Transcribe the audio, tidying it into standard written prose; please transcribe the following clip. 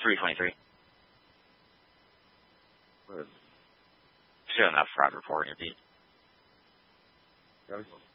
323. Good. Showing that fraud report in your beat. Goes.